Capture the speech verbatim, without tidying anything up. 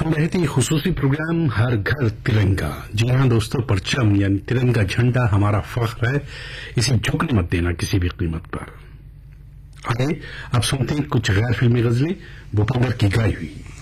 सुन रहे थे खुसूसी प्रोग्राम हर घर तिरंगा। जी हाँ दोस्तों, परचम यानी तिरंगा झंडा हमारा फख्र है, इसे झुकने मत देना किसी भी कीमत पर। आइए अब सुनते हैं कुछ गैर फिल्मी गजलें भूपेंद्र की गाई हुई।